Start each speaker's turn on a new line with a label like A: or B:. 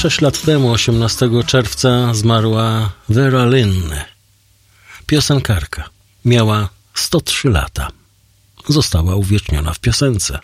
A: 6 lat temu, 18 czerwca, zmarła Vera Lynn, piosenkarka. Miała 103 lata. Została uwieczniona w piosence.